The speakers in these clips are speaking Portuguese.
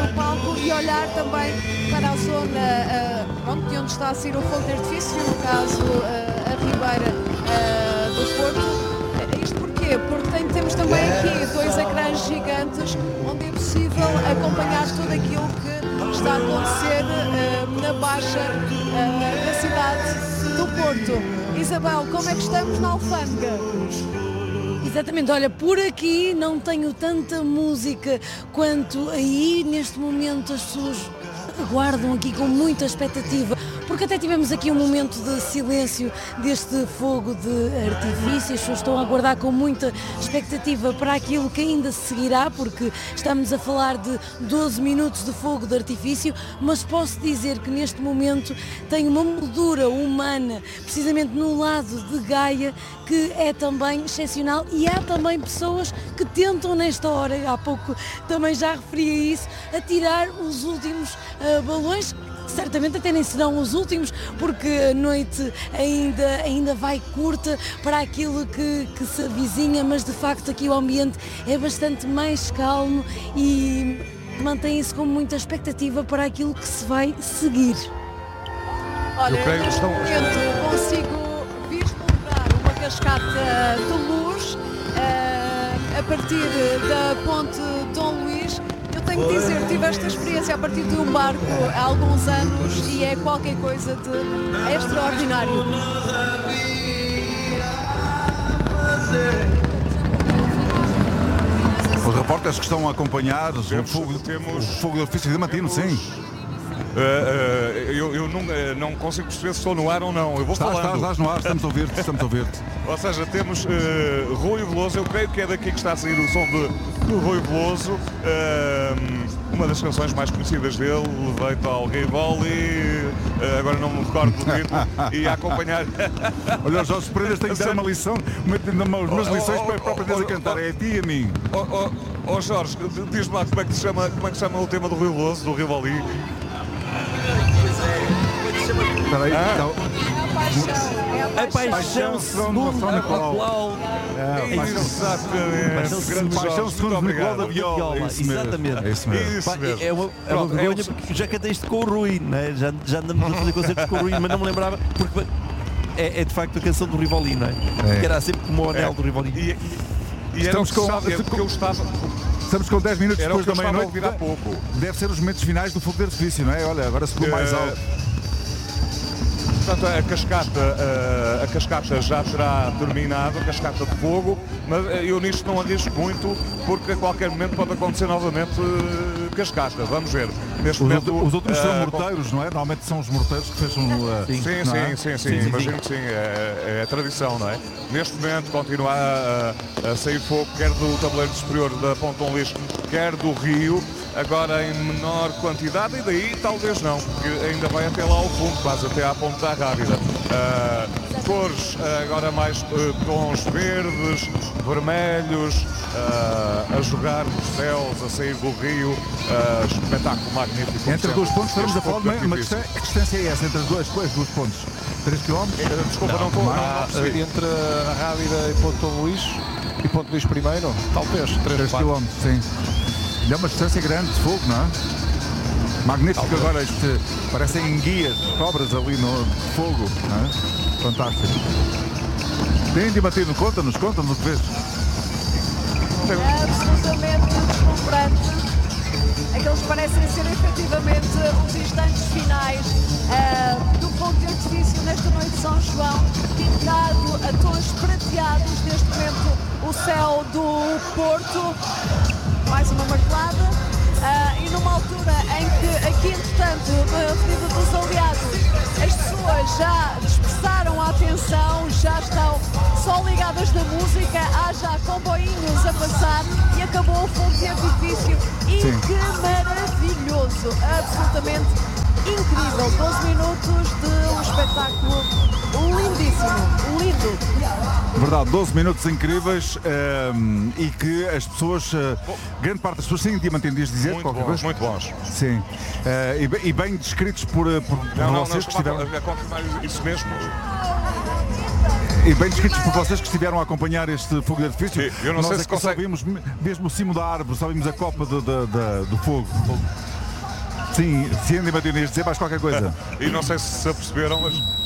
no palco e olhar também para a zona pronto, de onde está a sair o fogo de artifício, no caso a Ribeira do Porto. Isto porquê? Porque temos também aqui dois ecrãs gigantes onde é possível acompanhar tudo aquilo que está a acontecer na Baixa da cidade do Porto. Isabel, como é que estamos na Alfândega? Exatamente, olha, por aqui não tenho tanta música quanto aí. Neste momento as pessoas aguardam aqui com muita expectativa, porque até tivemos aqui um momento de silêncio deste fogo de artifício. As pessoas estão a aguardar com muita expectativa para aquilo que ainda se seguirá, porque estamos a falar de 12 minutos de fogo de artifício, mas posso dizer que neste momento tem uma moldura humana, precisamente no lado de Gaia, que é também excepcional, e há também pessoas que tentam nesta hora, há pouco também já referi a isso, a tirar os últimos balões. Certamente até nem serão os últimos, porque a noite ainda vai curta para aquilo que se avizinha, mas de facto aqui o ambiente é bastante mais calmo e mantém-se com muita expectativa para aquilo que se vai seguir. Olha, neste momento consigo vislumbrar uma cascata de luz a partir da ponte Dom Luís. Eu tenho que dizer, tive esta experiência a partir de um barco há alguns anos e é qualquer coisa de extraordinário. Os repórteres que estão a acompanhar o fogo de artifício de Diamantino, sim. Eu não consigo perceber se estou no ar ou não. Eu vou falando. Estás no ar, estamos a ouvir-te. Ou seja, temos Rui Veloso. Eu creio que é daqui que está a sair o som do Rui Veloso. Uma das canções mais conhecidas dele, Levei-te ao Rivoli, agora não me recordo do título, e a acompanhar. Olha, Jorge Pereira tem que dar uma lição, umas lições para aprender a cantar, é a ti e a mim. Jorge, diz-me lá como é que se chama o tema do Rui Veloso, do Rivoli. Espera aí, É a paixão segundo Nicolau. Exatamente. Paixão segundo Nicolau da Viola. Exatamente. É isso mesmo. É uma vergonha porque já cantei isto com o Rui, né? Já andamos a fazer concertos com o Rui, mas não me lembrava, porque é de facto a canção do Rivoli, não é? Que era sempre como o anel do Rivoli. Estamos com 10 minutos depois da meia-noite. Deve ser os momentos finais do fogo de artifício, não é? Olha, agora se mais alto. Portanto, a cascata já terá terminado, a cascata de fogo, mas eu nisto não arrisco muito, porque a qualquer momento pode acontecer novamente cascata. Vamos ver. Neste momento, os outros são morteiros, não é? Normalmente são os morteiros que fecham o... Sim. Imagino que sim. É a tradição, não é? Neste momento continua a sair fogo, quer do tabuleiro superior da Ponte Dom Luís, quer do rio. Agora em menor quantidade, e daí talvez não, porque ainda vai até lá ao fundo, quase até à Ponte da Rábida. Cores agora mais tons verdes, vermelhos, a jogar nos céus, a sair do rio, espetáculo magnífico. Entre dois pontos estamos a falar, mas que distância é essa entre as duas pontes? 3 km? Desculpa, não estou. Entre a Rábida e Ponte Dom Luís e Ponte Luís I, talvez 3 km, sim. É uma distância grande de fogo, não é? Magnífico. Talvez. Agora parecem enguias, cobras ali no fogo, não é? Fantástico. Tem Diamantino, conta-nos o que vês. É absolutamente deslumbrante. Aqueles parecem ser efetivamente os instantes finais do fogo de artifício nesta noite de São João, pintado a tons prateados. Neste momento o céu do Porto, mais uma martelada, e numa altura em que aqui, entretanto, na Avenida dos Aliados, as pessoas já dispersaram a atenção, já estão só ligadas na música, há já comboinhos a passar e acabou o fogo de artifício. E sim, que maravilhoso, absolutamente incrível, 12 minutos de um espetáculo lindíssimo, lindo. Verdade, 12 minutos incríveis, e que as pessoas, grande parte das pessoas, sim, Diamantino, diz dizer qualquer coisa? Muito bons. Sim, e bem descritos por vocês que estiveram... Isso mesmo. E bem descritos por vocês que estiveram a acompanhar este fogo de artifício. Eu não sei se só vimos mesmo o cimo da árvore, só vimos a copa do fogo. Sim, Andy Mationês, dizer mais qualquer coisa. E não sei se aperceberam,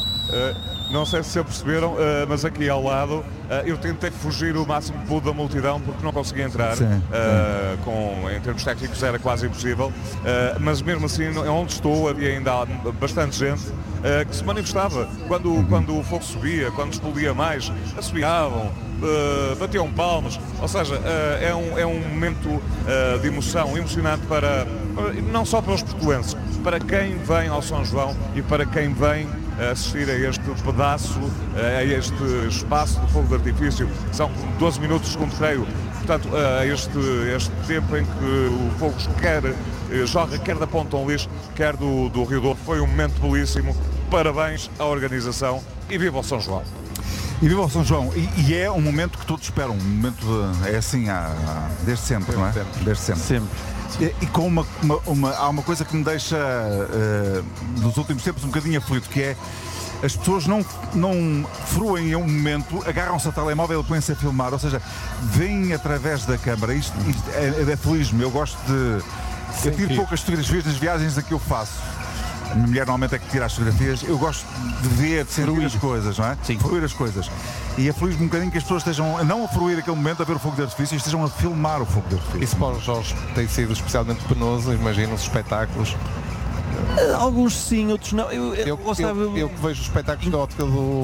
mas aqui ao lado eu tentei fugir o máximo que pude da multidão porque não consegui entrar. Em termos técnicos era quase impossível, mas mesmo assim onde estou havia ainda bastante gente que se manifestava quando o fogo subia, quando explodia mais, assobiavam, batiam palmas, ou seja, é um momento de emoção, emocionante não só para os portuenses, para quem vem ao São João e para quem vem assistir a este pedaço, a este espaço de fogo de artifício. São 12 minutos, segundo creio, portanto, este tempo em que o fogo jorra quer da Ponte Dom Lixo, quer do Rio Douro. Foi um momento belíssimo. Parabéns à organização e viva o São João. E viva o São João. E é um momento que todos esperam. Um momento é assim desde sempre, não é? Desde sempre. E com há uma coisa que me deixa nos últimos tempos um bocadinho aflito, que é as pessoas não fruem em um momento, agarram-se ao telemóvel e põem-se a filmar, ou seja, veem através da câmara. Isto é feliz-me. Eu gosto de... Eu tiro poucas fotografias nas viagens a que eu faço. A minha mulher normalmente é que tira as fotografias. Eu gosto de ver, de sentir as coisas, não é? Sim. Fruir as coisas. E aflige-me um bocadinho que as pessoas estejam não a fruir aquele momento, a ver o fogo de artifício, e estejam a filmar o fogo de artifício. Isso para os jogos tem sido especialmente penoso, imagino os espetáculos. Alguns sim, outros não. Eu que vejo os espetáculos da ótica do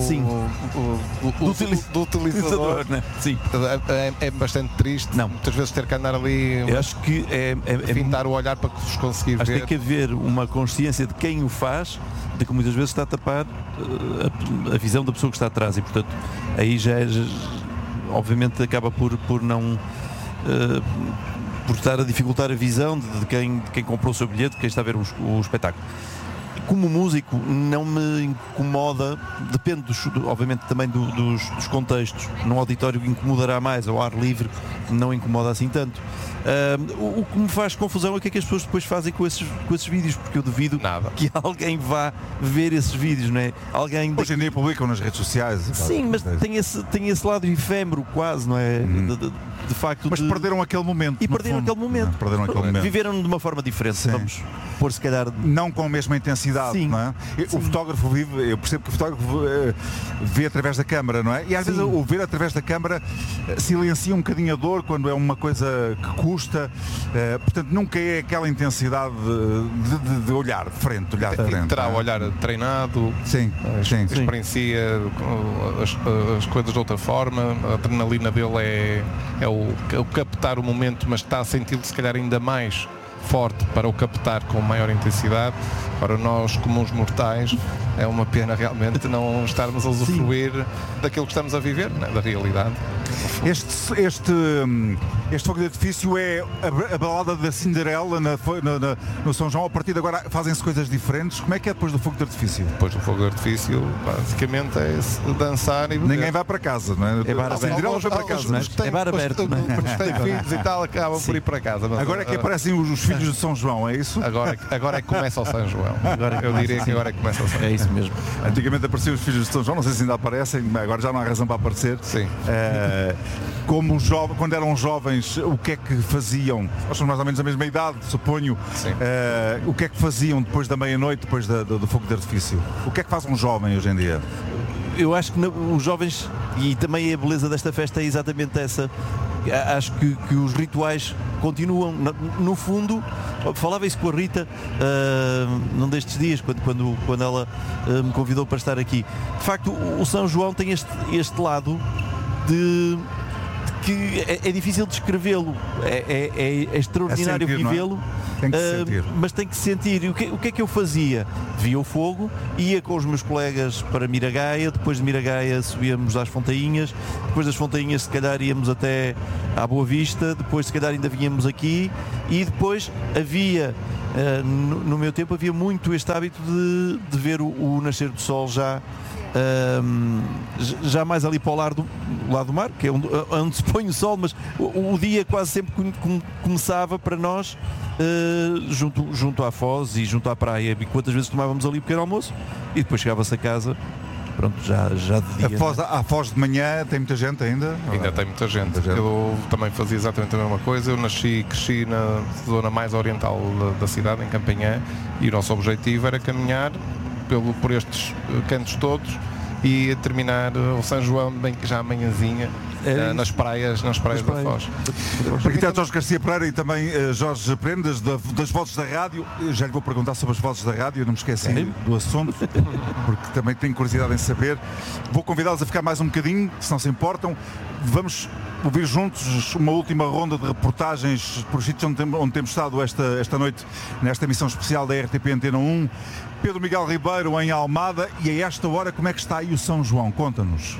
utilizador, né? Sim. É bastante triste. Não. Muitas vezes ter que andar ali. Eu acho que pintar o olhar para os conseguir ver. Tem que haver uma consciência de quem o faz, de que muitas vezes está a tapar a visão da pessoa que está atrás, e portanto aí já obviamente acaba por não por estar a dificultar a visão de quem comprou o seu bilhete, de quem está a ver o espetáculo. Como músico não me incomoda, depende obviamente também dos contextos. Num auditório incomodará mais, ao ar livre não incomoda assim tanto. O que me faz confusão é o que é que as pessoas depois fazem com esses vídeos, porque eu duvido que alguém vá ver esses vídeos, não é? Hoje em dia publicam nas redes sociais. Sim, mas tem esse lado efêmero quase, não é? De facto. Mas perderam aquele momento. E perderam aquele momento. Viveram de uma forma diferente. Sim. Vamos pôr se calhar. Não com a mesma intensidade, sim, não é? Sim. O fotógrafo vive, eu percebo que o fotógrafo vê através da câmara, não é? E às vezes o ver através da câmara silencia um bocadinho a dor quando é uma coisa que custa. Portanto, nunca é aquela intensidade de olhar de frente. Terá o olhar treinado, experiencia as coisas de outra forma, a adrenalina dele é o captar o momento, mas está a senti-lo se calhar ainda mais forte para o captar com maior intensidade. Para nós comuns mortais é uma pena realmente não estarmos a usufruir daquilo que estamos a viver, né? Da realidade. Este fogo de artifício é a balada da Cinderela no São João. A partir de agora fazem-se coisas diferentes. Como é que é depois do fogo de artifício? Depois do fogo de artifício basicamente é dançar e beber. Ninguém vai para casa, não é? É bar aberto. Cinderela vai para casa, não é? É bar aberto, não é? Mas tem filhos e tal, acabam por ir para casa. Mas agora é que aparecem os filhos de São João, é isso? Agora é que começa o São João. Eu diria que agora é que começa o São João. É isso mesmo. Antigamente apareciam os filhos de São João, não sei se ainda aparecem, agora já não há razão para aparecer. Sim. Quando eram jovens, o que é que faziam? Nós somos mais ou menos da mesma idade, suponho. O que é que faziam depois da meia-noite, depois do fogo de artifício? O que é que faz um jovem hoje em dia? Eu acho que os jovens, e também a beleza desta festa é exatamente essa. Acho que os rituais continuam. No fundo, falava isso com a Rita num destes dias, quando ela me convidou para estar aqui. De facto, o São João tem este lado de que é difícil descrevê-lo, é extraordinário vivê-lo, mas tem que sentir. E o que é que eu fazia? Via o fogo, ia com os meus colegas para Miragaia, depois de Miragaia subíamos às Fontainhas, depois das Fontainhas se calhar íamos até à Boa Vista, depois se calhar ainda vinhamos aqui, e depois havia, no meu tempo, havia muito este hábito de ver o nascer do sol já mais ali para o lado do mar, que é onde se põe o sol, mas o dia quase sempre começava para nós junto à Foz e junto à praia, e quantas vezes tomávamos ali um pequeno almoço e depois chegava-se a casa pronto, já de dia. A Foz de manhã tem muita gente ainda? Ainda tem muita gente. Eu também fazia exatamente a mesma coisa. Eu nasci e cresci na zona mais oriental da cidade, em Campanhã, e o nosso objetivo era caminhar por estes cantos todos e terminar o São João bem que já amanhãzinha nas praias da Foz. Arquiteto Jorge Garcia Pereira e também Jorge Prendas das Vozes da Rádio. Eu já lhe vou perguntar sobre as Vozes da Rádio, eu não me esqueci do assunto, porque também tenho curiosidade em saber. Vou convidá-los a ficar mais um bocadinho, se não se importam. Vamos ouvir juntos uma última ronda de reportagens por sítios onde temos estado esta noite, nesta emissão especial da RTP Antena 1. Pedro Miguel Ribeiro em Almada, e a esta hora como é que está aí o São João? Conta-nos.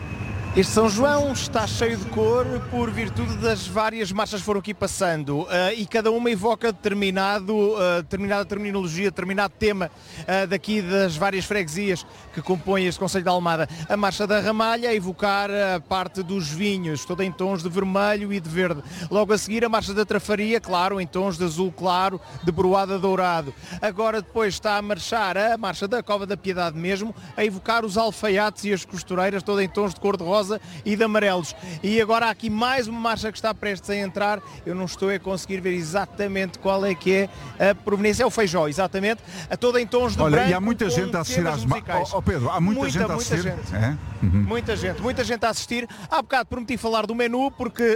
Este São João está cheio de cor por virtude das várias marchas que foram aqui passando e cada uma evoca determinada terminologia, determinado tema daqui das várias freguesias que compõem este Concelho de Almada. A Marcha da Ramalha a evocar a parte dos vinhos, toda em tons de vermelho e de verde. Logo a seguir a Marcha da Trafaria, claro, em tons de azul claro, de broada dourado. Agora depois está a marchar a Marcha da Cova da Piedade mesmo, a evocar os alfaiates e as costureiras, toda em tons de cor-de-rosa e de amarelos. E agora há aqui mais uma marcha que está prestes a entrar. Eu não estou a conseguir ver exatamente qual é que é a proveniência. É o Feijó, exatamente. A toda em tons de branco. E há muita gente a assistir às marchas. Pedro, há muita gente a assistir. Gente. É? Uhum. Muita gente a assistir. Há bocado prometi falar do menu porque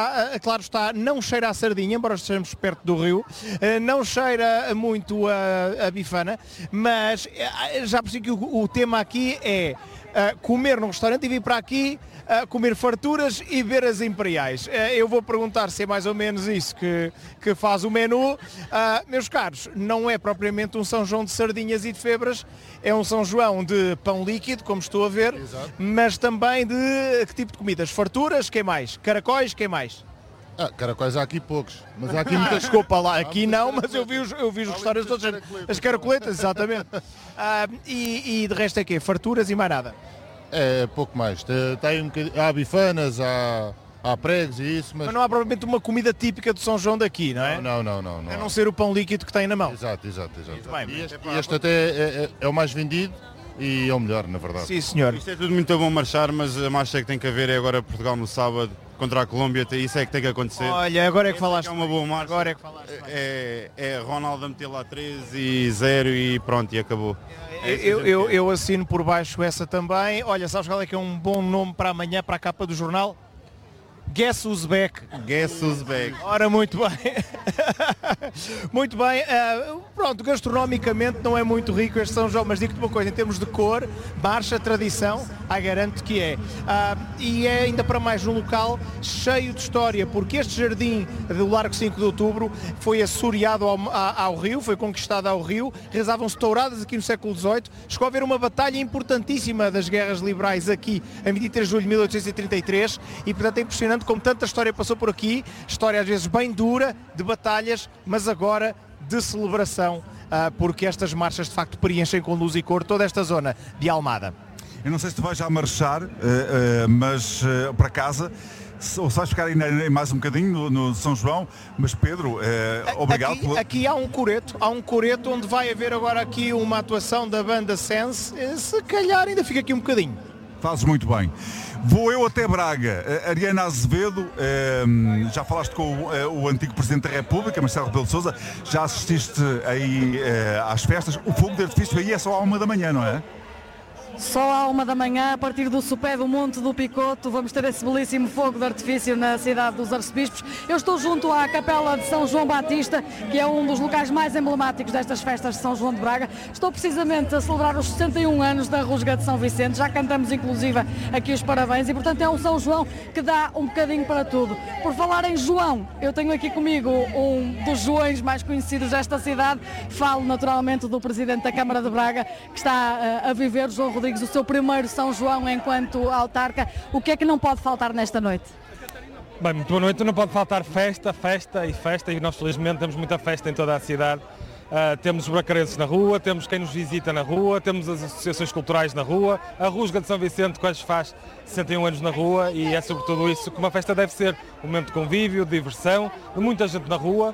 está, não cheira a sardinha, embora estejamos perto do rio, não cheira muito a bifana, mas já percebi que o tema aqui é comer num restaurante e vir para aqui comer farturas e ver as imperiais. Eu vou perguntar se é mais ou menos isso que faz o menu. Meus caros, não é propriamente um São João de sardinhas e de febras, é um São João de pão líquido, como estou a ver. Exato. Mas também de que tipo de comidas? Farturas, quem mais? Caracóis, quem mais? Caracóis há aqui poucos, mas há aqui muitas... Desculpa lá, aqui não, mas eu vi os restaurantes todos, as caracoletas, exatamente. E de resto é quê? Farturas e mais nada? É, pouco mais. Tem um bocadinho, há bifanas, há pregos e isso, mas não há provavelmente uma comida típica do São João daqui, não é? Não. A não ser o pão líquido que tem na mão. Exato. Bem, e este até é o mais vendido e é o melhor, na verdade. Sim, senhor. Isto é tudo muito bom marchar, mas a marcha que tem que haver é agora Portugal no sábado contra a Colômbia, isso é que tem que acontecer. Olha, agora é que falaste. É uma boa marcha. Agora é que falaste. É Ronaldo a meter lá 13 e 0 e pronto, e acabou. Eu assino por baixo essa também. Olha, sabes qual é que é um bom nome para amanhã, para a capa do jornal? Guess Uzbek. Ora, muito bem. Muito bem. Pronto, gastronomicamente não é muito rico este São João, mas digo-te uma coisa, em termos de cor, marcha, tradição, garanto que é. E é ainda para mais num local cheio de história, porque este jardim do Largo 5 de Outubro foi assoreado ao rio, foi conquistado ao rio, realizavam-se touradas aqui no século XVIII, chegou a haver uma batalha importantíssima das guerras liberais aqui em 23 de julho de 1833 e portanto é impressionante como tanta história passou por aqui, história às vezes bem dura, de batalhas, mas agora de celebração, porque estas marchas de facto preenchem com luz e cor toda esta zona de Almada. Eu não sei se tu vais já marchar, mas para casa, ou se vais ficar ainda mais um bocadinho no São João, mas Pedro, obrigado. Aqui há um coreto onde vai haver agora aqui uma atuação da banda Sense, se calhar ainda fica aqui um bocadinho. Fazes muito bem. Vou eu até Braga. Ariana Azevedo, já falaste com o antigo Presidente da República, Marcelo Rebelo de Sousa, já assististe aí às festas. O fogo de artifício aí é só à 1 da manhã, não é? Só à 1 da manhã, a partir do sopé do Monte do Picoto, vamos ter esse belíssimo fogo de artifício na cidade dos Arcebispos. Eu estou junto à Capela de São João Batista, que é um dos locais mais emblemáticos destas festas de São João de Braga. Estou precisamente a celebrar os 61 anos da Rusga de São Vicente, já cantamos inclusive aqui os parabéns e portanto é um São João que dá um bocadinho para tudo. Por falar em João, eu tenho aqui comigo um dos Joões mais conhecidos desta cidade, falo naturalmente do Presidente da Câmara de Braga, que está a viver, João Rodrigues, o seu primeiro São João enquanto autarca. O que é que não pode faltar nesta noite? Bem, muito boa noite. Não pode faltar festa e nós felizmente temos muita festa em toda a cidade. Temos os bracarenses na rua, temos quem nos visita na rua, temos as associações culturais na rua, a Rusga de São Vicente, que hoje faz 61 anos na rua, e é sobretudo isso que uma festa deve ser, um momento de convívio, de diversão, de muita gente na rua,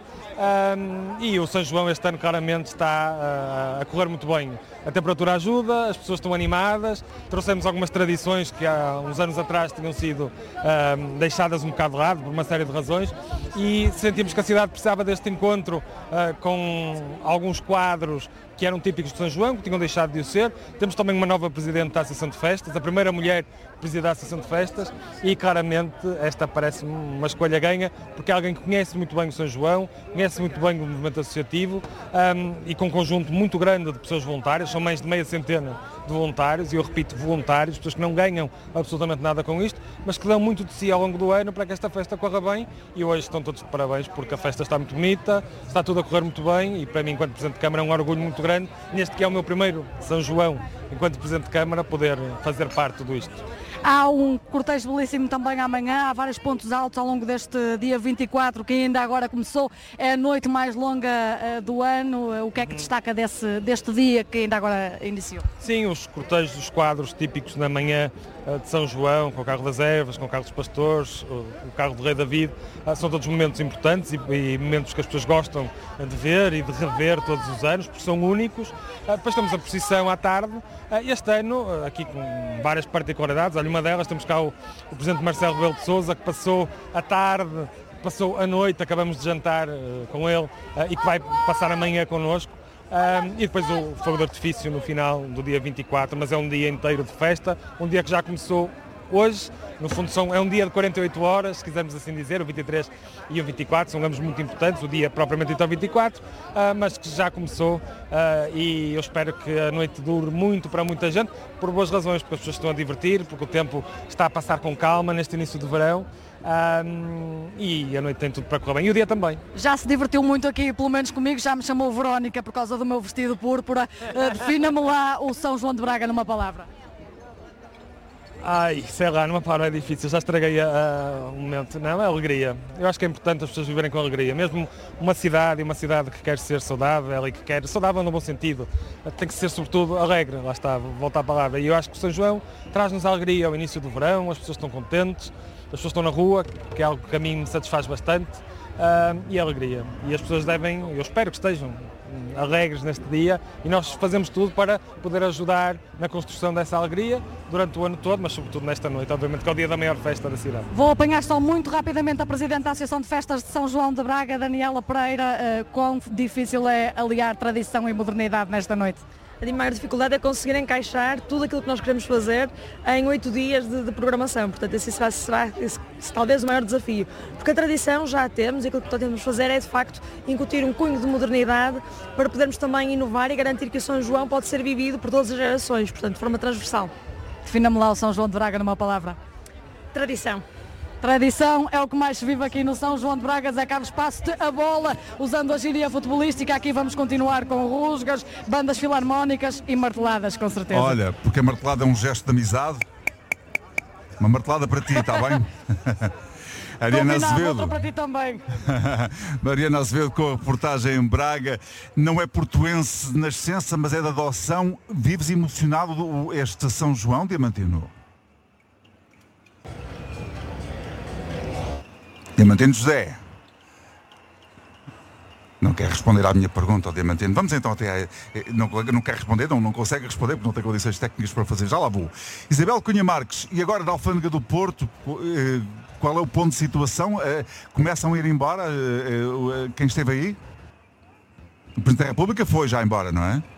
e o São João este ano claramente está a correr muito bem. A temperatura ajuda, as pessoas estão animadas, trouxemos algumas tradições que há uns anos atrás tinham sido deixadas um bocado de lado por uma série de razões, e sentimos que a cidade precisava deste encontro com alguns quadros que eram típicos de São João, que tinham deixado de o ser. Temos também uma nova Presidente da Associação de Festas, a primeira mulher que preside a Associação de Festas, e claramente esta parece-me uma escolha ganha, porque é alguém que conhece muito bem o São João, conhece muito bem o movimento associativo, e com um conjunto muito grande de pessoas voluntárias, são mais de meia centena de voluntários, e eu repito, voluntários, pessoas que não ganham absolutamente nada com isto, mas que dão muito de si ao longo do ano para que esta festa corra bem, e hoje estão todos de parabéns porque a festa está muito bonita, está tudo a correr muito bem, e para mim, enquanto Presidente de Câmara, é um orgulho muito grande, neste que é o meu primeiro São João, enquanto Presidente de Câmara, poder fazer parte de tudo isto. Há um cortejo belíssimo também amanhã, há vários pontos altos ao longo deste dia 24, que ainda agora começou, é a noite mais longa do ano. O que é que destaca deste dia que ainda agora iniciou? Sim, os cortejos dos quadros típicos na manhã de São João, com o carro das ervas, com o carro dos pastores, o carro do Rei David, são todos momentos importantes e momentos que as pessoas gostam de ver e de rever todos os anos, porque são únicos. Depois temos a procissão à tarde, este ano, aqui com várias particularidades. Olha, uma delas, temos cá o Presidente Marcelo Rebelo de Sousa, que passou a tarde, passou a noite, acabamos de jantar com ele, e que vai passar amanhã connosco. E depois o fogo de artifício no final do dia 24, mas é um dia inteiro de festa, um dia que já começou hoje, no fundo é um dia de 48 horas, se quisermos assim dizer, o 23 e o 24, são ambos muito importantes, o dia propriamente dito é o 24, mas que já começou, e eu espero que a noite dure muito para muita gente, por boas razões, porque as pessoas estão a divertir, porque o tempo está a passar com calma neste início de verão. E a noite tem tudo para correr bem, e o dia também. Já se divertiu muito aqui, pelo menos comigo, já me chamou Verónica por causa do meu vestido púrpura. Defina-me lá o São João de Braga numa palavra. Ai, sei lá, numa palavra é difícil, já estraguei o momento. Não, é alegria. Eu acho que é importante as pessoas viverem com alegria, mesmo uma cidade que quer ser saudável e que quer, saudável no bom sentido, tem que ser sobretudo alegre, lá está, voltar à palavra. E eu acho que o São João traz-nos alegria ao início do verão, as pessoas estão contentes, as pessoas estão na rua, que é algo que a mim me satisfaz bastante, e a alegria. E as pessoas devem, eu espero que estejam alegres neste dia, e nós fazemos tudo para poder ajudar na construção dessa alegria durante o ano todo, mas sobretudo nesta noite, obviamente, que é o dia da maior festa da cidade. Vou apanhar só muito rapidamente a Presidente da Associação de Festas de São João de Braga, Daniela Pereira. Quão difícil é aliar tradição e modernidade nesta noite? A maior dificuldade é conseguir encaixar tudo aquilo que nós queremos fazer em 8 dias de programação. Portanto, esse será talvez o maior desafio. Porque a tradição já a temos, e aquilo que tentamos fazer é, de facto, incutir um cunho de modernidade para podermos também inovar e garantir que o São João pode ser vivido por todas as gerações, portanto, de forma transversal. Defina-me lá o São João de Braga numa palavra. Tradição. Tradição é o que mais se vive aqui no São João de Braga. Zé Carlos, passo-te a bola, usando a gíria futebolística. Aqui vamos continuar com rusgas, bandas filarmónicas e marteladas, com certeza. Olha, porque a martelada é um gesto de amizade. Uma martelada para ti, está bem? Ariana Azevedo. Outra para ti também. Mariana Azevedo com a reportagem em Braga. Não é portuense de nascença, mas é de adoção. Vives emocionado este São João, Diamantino? Diamantino José. Não quer responder à minha pergunta, ao Diamantino. Vamos então até... Não quer responder, não consegue responder, porque não tem condições técnicas para fazer. Já lá vou. Isabel Cunha Marques, e agora da Alfândega do Porto, qual é o ponto de situação? Começam a ir embora quem esteve aí? O Presidente da República foi já embora, não é?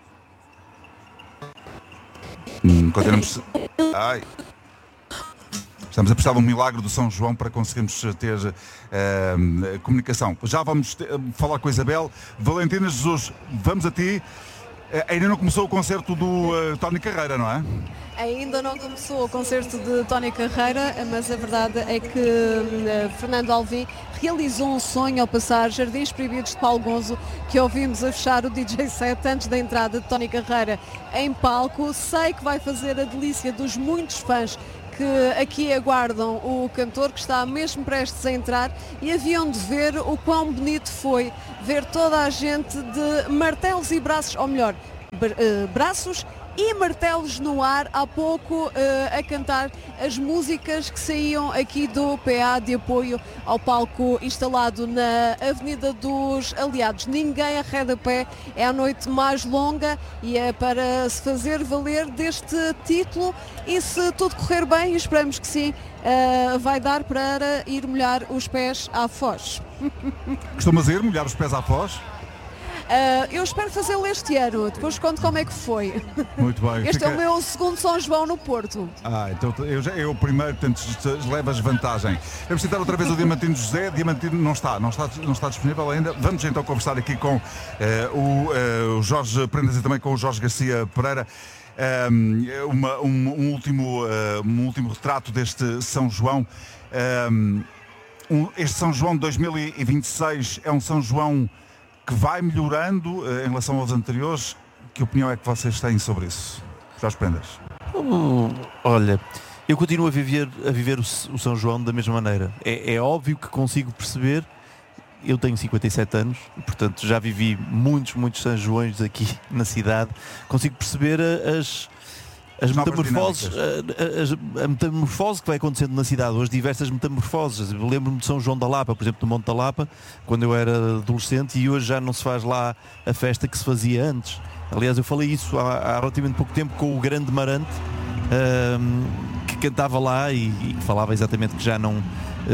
Continuamos... Ai... Estamos a precisar de um milagre do São João para conseguirmos ter comunicação. Já vamos falar com a Isabel. Valentina Jesus, vamos a ti. Ainda não começou o concerto do Tony Carreira, não é? Ainda não começou o concerto de Tony Carreira, mas a verdade é que Fernando Alvim realizou um sonho ao passar Jardins Proibidos de Paulo Gonzo, que ouvimos a fechar o DJ set antes da entrada de Tony Carreira em palco. Sei que vai fazer a delícia dos muitos fãs que aqui aguardam o cantor, que está mesmo prestes a entrar, e haviam de ver o quão bonito foi ver toda a gente de martelos e braços, ou melhor, braços e martelos no ar, há pouco a cantar as músicas que saíam aqui do PA de apoio ao palco instalado na Avenida dos Aliados. Ninguém arreda pé, é a noite mais longa e é para se fazer valer deste título, e se tudo correr bem, e esperamos que sim, vai dar para ir molhar os pés à Foz. Costumas ir molhar os pés à Foz? Eu espero fazê-lo este ano, depois conto como é que foi. Muito bem. Este é o meu segundo São João no Porto. Então eu primeiro, portanto, levas vantagem. Vamos tentar outra vez o Diamantino José. Diamantino não está disponível ainda. Vamos então conversar aqui com o Jorge Prendas e também com o Jorge Garcia Pereira. Um último retrato deste São João. Este São João de 2026 é um São João que vai melhorando em relação aos anteriores. Que opinião é que vocês têm sobre isso, Jorge Prendas? Olha, eu continuo a viver o São João da mesma maneira. É óbvio que consigo perceber. Eu tenho 57 anos, portanto já vivi muitos São Joões aqui na cidade. Consigo perceber as metamorfoses, a metamorfose que vai acontecendo na cidade, as diversas metamorfoses. Eu lembro-me de São João da Lapa, por exemplo, do Monte da Lapa, quando eu era adolescente, e hoje já não se faz lá a festa que se fazia antes. Aliás, eu falei isso há relativamente pouco tempo com o grande Marante, que cantava lá e que falava exatamente que já não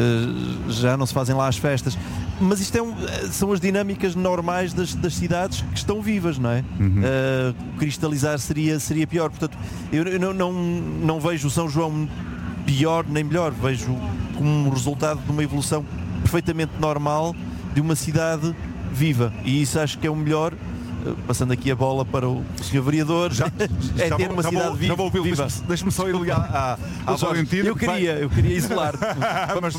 se fazem lá as festas. Mas isto são as dinâmicas normais das cidades que estão vivas, não é? Cristalizar seria pior. Portanto, eu não vejo o São João pior nem melhor. Vejo como um resultado de uma evolução perfeitamente normal de uma cidade viva. E isso acho que é o melhor. Passando aqui a bola para o Sr. Vereador, é ter uma cidade viva. Deixa-me só ir ligar à Valentina. Eu queria isolar. Mas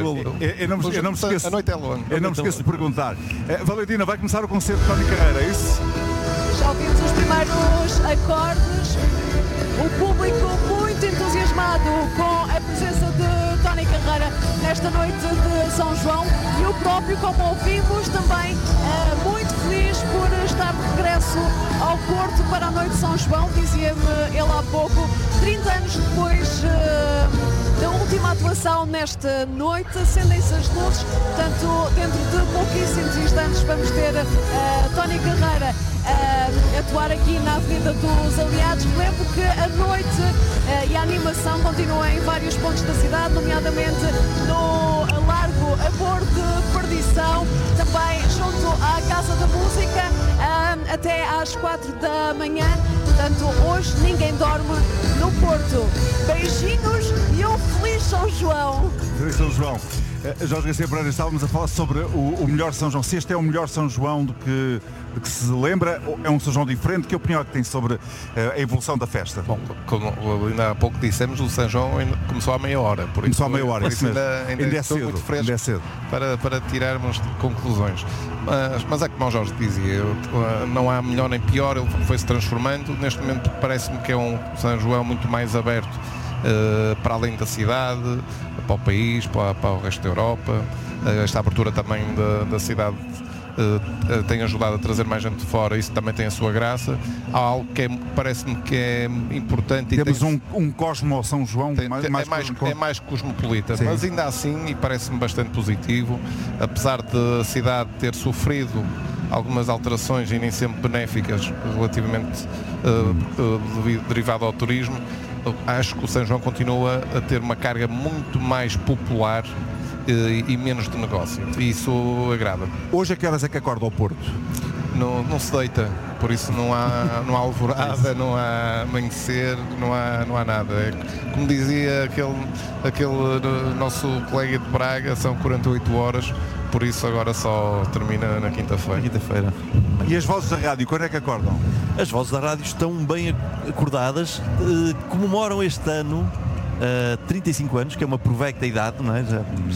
eu não me esqueço. A noite é longa. Eu não me esqueço de perguntar. Valentina, vai começar o concerto de Tony Carreira, é isso? Já ouvimos os primeiros acordes. O público muito entusiasmado com a presença de Tony Carreira nesta noite de São João, e o próprio, como ouvimos, também muito feliz por estar de regresso ao Porto para a noite de São João. Dizia-me ele há pouco, 30 anos depois da última atuação nesta noite, acendem-se as luzes. Portanto, dentro de pouquíssimos instantes vamos ter Tony Carreira atuar aqui na Avenida dos Aliados. Lembro que a noite e a animação continua em vários pontos da cidade, nomeadamente no Largo Amor de Perdição, também junto à Casa da Música, até às 4 da manhã. Portanto, hoje ninguém dorme no Porto. Beijinhos e um feliz São João! Feliz São João! Jorge Garcia Pereira, estávamos a falar sobre o melhor São João. Se este é o melhor São João do que se lembra, é um São João diferente. Que opinião é que tem sobre a evolução da festa? Bom, como ainda há pouco dissemos, o São João começou à meia hora. Começou à meia hora, isso mesmo. Ainda é cedo, muito fresco, para tirarmos conclusões. Mas é como o Jorge dizia, não há melhor nem pior, ele foi-se transformando. Neste momento parece-me que é um São João muito mais aberto para além da cidade, para o país, para o resto da Europa. Esta abertura também da cidade tem ajudado a trazer mais gente de fora, isso também tem a sua graça. Há algo que parece-me que é importante. Temos um Cosmo São João é mais cosmopolita, sim. Mas ainda assim, e parece-me bastante positivo, apesar de a cidade ter sofrido algumas alterações e nem sempre benéficas relativamente derivado ao turismo. Acho que o São João continua a ter uma carga muito mais popular e menos de negócio. E isso agrada. Hoje a que horas é que acorda ao Porto? Não se deita, por isso não há alvorada, não há amanhecer, não há nada. Como dizia aquele nosso colega de Braga, são 48 horas, por isso agora só termina na quinta-feira. E as vozes da rádio, quando é que acordam? As vozes da rádio estão bem acordadas, comemoram este ano 35 anos, que é uma provecta idade, não é?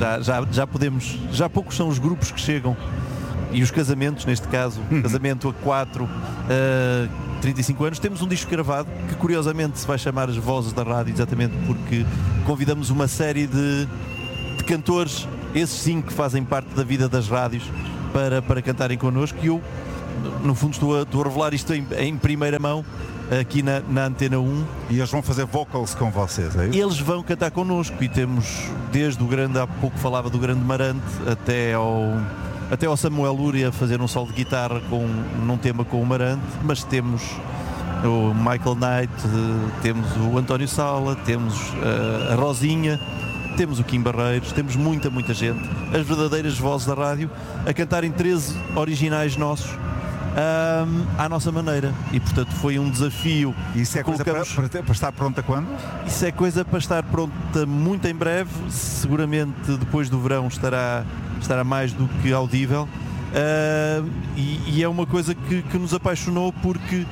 Já poucos são os grupos que chegam, e os casamentos, neste caso, casamento a 4, 35 anos. Temos um disco gravado que curiosamente se vai chamar As Vozes da Rádio, exatamente porque convidamos uma série de cantores, esses sim que fazem parte da vida das rádios, para cantarem connosco, e eu no fundo estou a revelar isto em primeira mão aqui na Antena 1. E eles vão fazer vocals com vocês, é isso? Eles vão cantar connosco e temos desde o grande, há pouco falava do grande Marante, até ao Samuel Lúria a fazer um solo de guitarra num tema com o Marante, mas temos o Michael Knight, temos o António Sala, temos a Rosinha, temos o Kim Barreiros, temos muita gente, as verdadeiras vozes da rádio, a cantarem 13 originais nossos à nossa maneira, e portanto foi um desafio. E isso é coisa para estar pronta quando? Isso é coisa para estar pronta muito em breve, seguramente depois do verão estará mais do que audível, e é uma coisa que nos apaixonou porque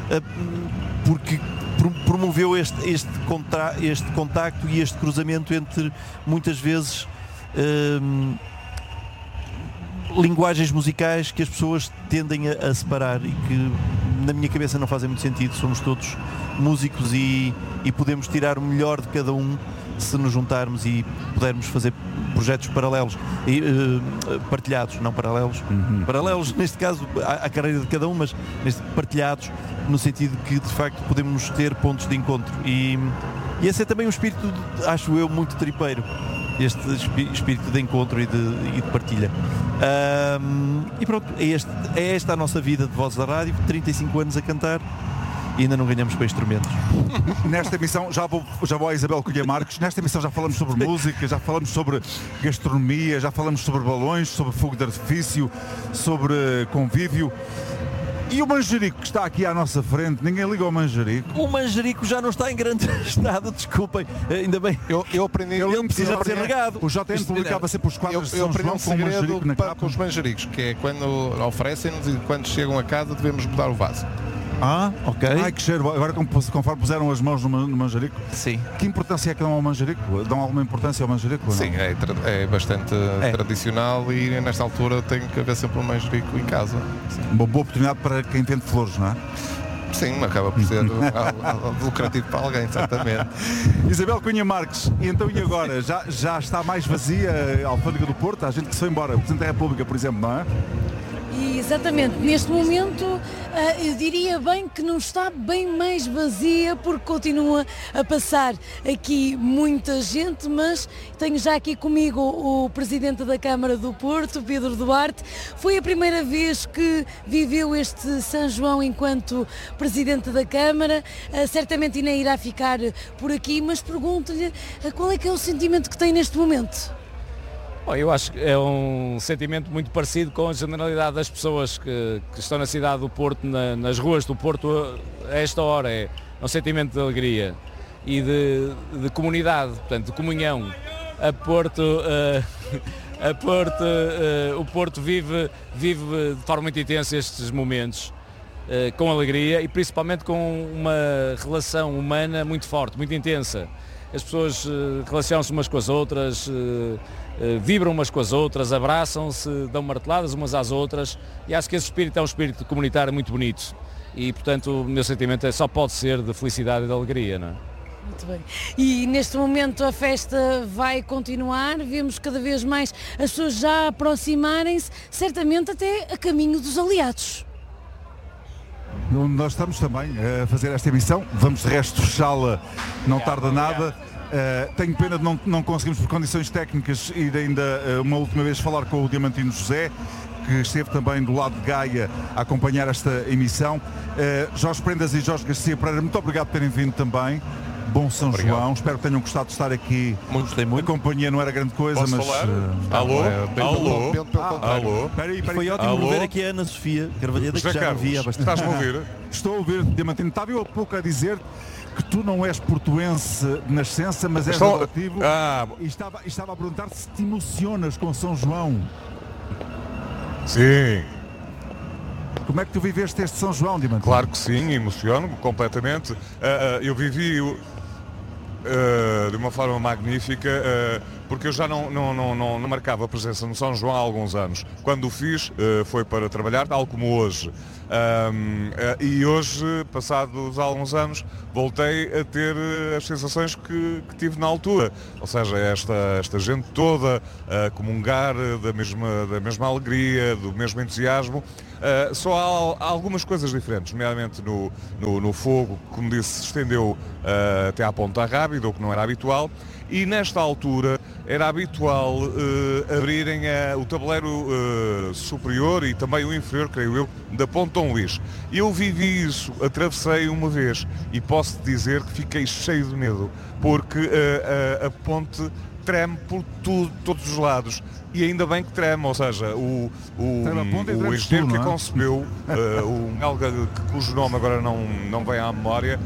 promoveu este contacto e este cruzamento entre, muitas vezes, linguagens musicais que as pessoas tendem a separar e que na minha cabeça não fazem muito sentido. Somos todos músicos e podemos tirar o melhor de cada um se nos juntarmos e pudermos fazer projetos paralelos e partilhados, não paralelos, paralelos neste caso à carreira de cada um, mas partilhados no sentido que de facto podemos ter pontos de encontro, e esse é também um espírito, acho eu, muito tripeiro, este espírito de encontro e de partilha. E pronto, é esta a nossa vida de Vozes da Rádio, 35 anos a cantar e ainda não ganhamos para instrumentos. Nesta emissão, já vou à Isabel Cunha Marques, nesta emissão já falamos sobre música, já falamos sobre gastronomia, já falamos sobre balões, sobre fogo de artifício, sobre convívio. E o manjerico que está aqui à nossa frente, ninguém liga ao manjerico. O manjerico já não está em grande estado, desculpem, ainda bem. Eu aprendi, ele precisa de ser regado. O JN publicava sempre os quadros de São João com o manjerico na capa. Com os manjericos, que é quando oferecem-nos e quando chegam a casa devemos mudar o vaso. Ok. Ai, que cheiro. Agora, conforme puseram as mãos no manjerico. Sim. Que importância é que dão ao manjerico? Dão alguma importância ao manjerico? Sim, é bastante tradicional, e nesta altura tem que haver sempre um manjerico em casa. Sim. Uma boa oportunidade para quem vende flores, não é? Sim, acaba por ser lucrativo para alguém, certamente. Isabel Cunha Marques, então e agora? Já está mais vazia a Alfândega do Porto? Há gente que se foi embora. O Presidente da República, por exemplo, não é? Exatamente, neste momento eu diria bem que não está bem mais vazia, porque continua a passar aqui muita gente, mas tenho já aqui comigo o Presidente da Câmara do Porto, Pedro Duarte. Foi a primeira vez que viveu este São João enquanto Presidente da Câmara, certamente ainda irá ficar por aqui, mas pergunto-lhe qual é que é o sentimento que tem neste momento? Bom, eu acho que é um sentimento muito parecido com a generalidade das pessoas que estão na cidade do Porto, nas ruas do Porto a esta hora. É um sentimento de alegria e de comunidade, portanto, de comunhão. O Porto vive de forma muito intensa estes momentos, com alegria e principalmente com uma relação humana muito forte, muito intensa. As pessoas relacionam-se umas com as outras, vibram umas com as outras, abraçam-se, dão marteladas umas às outras, e acho que esse espírito é um espírito comunitário muito bonito, e portanto o meu sentimento só pode ser de felicidade e de alegria, não é? Muito bem. E neste momento a festa vai continuar, vemos cada vez mais as pessoas já aproximarem-se, certamente até a caminho dos aliados. Nós estamos também a fazer esta emissão, vamos de resto fechá-la, não tarda nada. Tenho pena de não conseguirmos, por condições técnicas, ir ainda uma última vez falar com o Diamantino José, que esteve também do lado de Gaia a acompanhar esta emissão. Jorge Prendas e Jorge Garcia Pereira, muito obrigado por terem vindo também. Bom São João, espero que tenham gostado de estar aqui. Gostei muito. A companhia não era grande coisa, posso mas... falar? Alô? Foi ótimo ver aqui a Ana Sofia Carvalheira, que já havia bastante. Estás-me a ouvir? Estou a ouvir, Diamantino. Estava eu há pouco a dizer que tu não és portuense de nascença, mas és adoptivo. E estava a perguntar se te emocionas com São João. Sim. Como é que tu viveste este São João, Diamantino? Claro que sim, emociono-me completamente. Eu vivi de uma forma magnífica porque eu já não marcava presença no São João há alguns anos. Quando o fiz, foi para trabalhar, tal como hoje. E hoje, passados alguns anos, voltei a ter as sensações que tive na altura. Ou seja, esta gente toda a comungar da mesma alegria, do mesmo entusiasmo. Só há algumas coisas diferentes, nomeadamente no fogo, como disse, se estendeu até à Ponta Rábida, o que não era habitual. E nesta altura era habitual abrirem o tabuleiro superior e também o inferior, creio eu, da Ponte Dom Luís. Eu vivi isso, atravessei uma vez e posso dizer que fiquei cheio de medo, porque a ponte treme por todos os lados. E ainda bem que treme, ou seja, o engenheiro que concebeu, um belga cujo nome agora não vem à memória,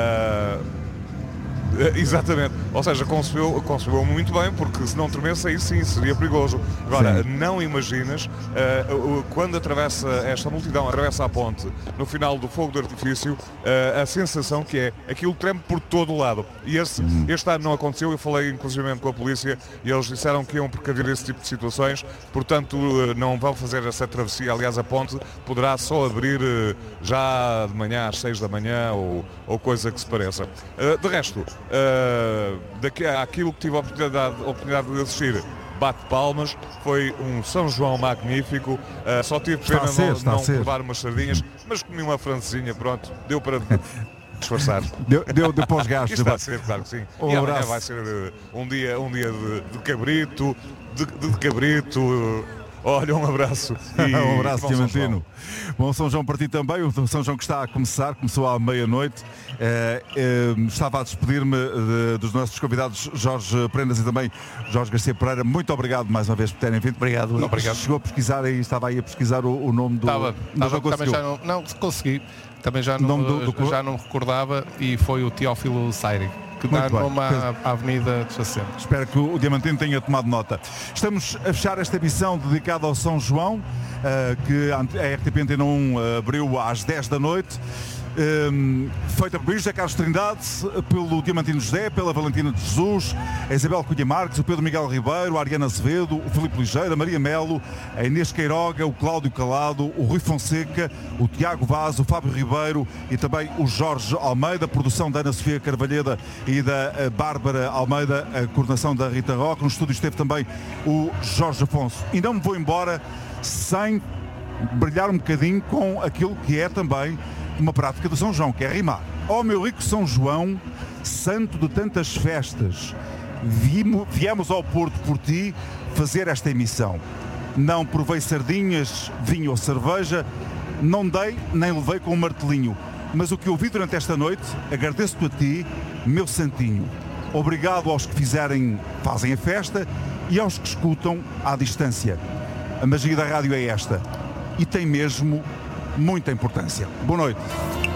exatamente, ou seja, concebeu muito bem, porque se não tremesse aí sim seria perigoso. Agora, não imaginas quando esta multidão atravessa a ponte no final do fogo de artifício, a sensação que é, aquilo treme por todo o lado. E este ano não aconteceu. Eu falei inclusive com a polícia e eles disseram que iam precaver esse tipo de situações, portanto não vão fazer essa travessia. Aliás, a ponte poderá só abrir já de manhã às 6 da manhã ou coisa que se pareça. De resto, aquilo que tive a oportunidade de assistir, bate palmas, foi um São João magnífico. Só tive pena não provar umas sardinhas, mas comi uma francesinha, pronto, deu para disfarçar. Deu para os gastos. Está a ser, claro que sim. E amanhã vai ser um dia de cabrito, de cabrito. Olha, um abraço. Um abraço, Diamantino. Bom São João para ti também. O São João que está a começar, começou à meia-noite. Estava a despedir-me dos nossos convidados Jorge Prendas e também Jorge Garcia Pereira. Muito obrigado mais uma vez por terem vindo. Obrigado. Chegou a pesquisar e estava aí a pesquisar o nome do... Também já não consegui. Também já não recordava, e foi o Teófilo Sairi, que dá nome à Avenida de Chacena. Espero que o Diamantino tenha tomado nota. Estamos a fechar esta emissão dedicada ao São João, que a RTP Antena 1 abriu às 10 da noite. Feita por José Carlos Trindade, pelo Diamantino José, pela Valentina de Jesus, a Isabel Cunha Marques, o Pedro Miguel Ribeiro, a Ariana Azevedo, o Filipe Ligeira, a Maria Melo, a Inês Queiroga, o Cláudio Calado, o Rui Fonseca, o Tiago Vaz, o Fábio Ribeiro e também o Jorge Almeida, produção da Ana Sofia Carvalheda e da Bárbara Almeida, a coordenação da Rita Roque. No estúdio esteve também o Jorge Afonso. E não me vou embora sem brilhar um bocadinho com aquilo que é também uma prática do São João, que é rimar. Ó meu rico São João, santo de tantas festas, viemos ao Porto por ti fazer esta emissão. Não provei sardinhas, vinho ou cerveja, não dei nem levei com um martelinho, mas o que ouvi durante esta noite, agradeço-te a ti, meu santinho. Obrigado aos que fazem a festa e aos que escutam à distância. A magia da rádio é esta e tem mesmo muita importância. Boa noite.